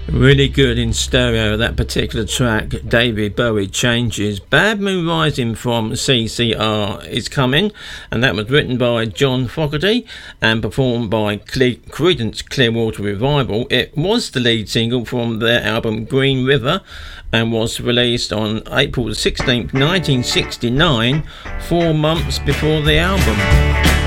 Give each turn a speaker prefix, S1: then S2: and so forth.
S1: Really good in stereo, that particular track, David Bowie Changes. Bad Moon Rising from CCR is coming, and that was written by John Fogerty and performed by Creedence Clearwater Revival. It was the lead single from their album Green River and was released on April 16th, 1969, 4 months before the album.